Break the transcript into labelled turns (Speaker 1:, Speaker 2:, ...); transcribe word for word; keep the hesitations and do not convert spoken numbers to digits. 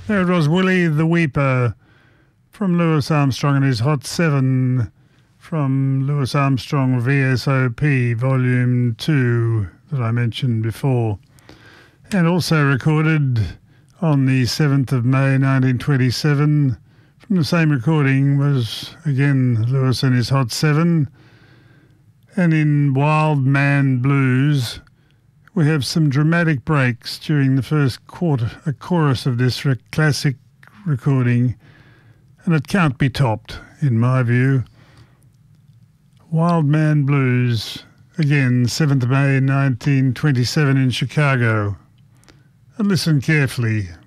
Speaker 1: There it was, Willie the Weeper from Louis Armstrong and his Hot Seven from Louis Armstrong V S O P Volume two that I mentioned before. And also recorded on the seventh of May nineteen twenty-seven from the same recording was again Louis and his Hot Seven. And in Wild Man Blues we have some dramatic breaks during the first quarter, a chorus of this rec- classic recording, and it can't be topped, in my view. Wild Man Blues, again, seventh of May nineteen twenty-seven in Chicago. And listen carefully.